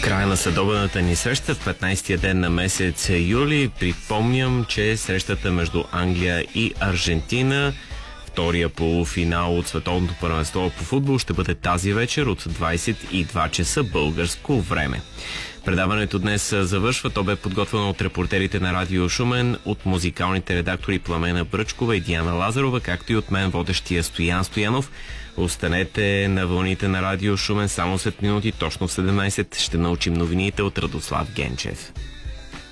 края на съдобната ни среща, в 15-тия ден на месец юли. Припомням, че срещата между Англия и Аржентина, втория полуфинал от Световното първенство по футбол, ще бъде тази вечер от 22 часа българско време. Предаването днес завършва. То бе подготвено от репортерите на Радио Шумен, от музикалните редактори Пламена Бръчкова и Диана Лазарова, както и от мен, водещия Стоян Стоянов. Останете на вълните на Радио Шумен. Само след минути, точно в 17, ще научим новините от Радослав Генчев.